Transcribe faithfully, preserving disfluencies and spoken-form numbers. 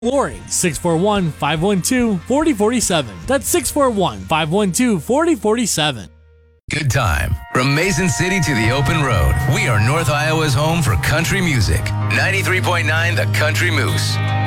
Flooring, six four one, five one two, four zero four seven. That's six four one, five one two, four zero four seven. Good time. From Mason City to the open road, we are North Iowa's home for country music. ninety-three point nine The Country Moose.